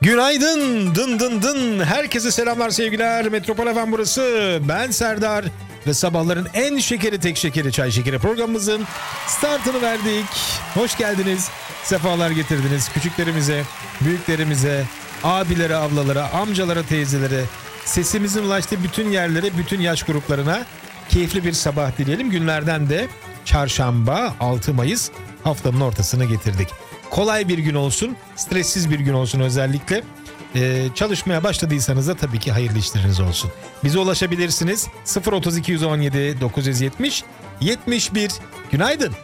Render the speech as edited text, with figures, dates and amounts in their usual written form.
Günaydın, dın dın dın. Herkese selamlar, sevgiler. Metropol FM burası. Ben Serdar ve sabahların en şekeri, tek şekeri, çay şekeri programımızın startını verdik. Hoş geldiniz, sefalar getirdiniz. Küçüklerimize, büyüklerimize, abilere, ablalara, amcalara, teyzelere, sesimizin ulaştığı bütün yerlere, bütün yaş gruplarına keyifli bir sabah dileyelim. Günlerden de çarşamba 6 Mayıs, haftanın ortasına getirdik. Kolay bir gün olsun, stressiz bir gün olsun özellikle. Çalışmaya başladıysanız da tabii ki hayırlı işleriniz olsun. Bize ulaşabilirsiniz. 032 117 970 71. Günaydın.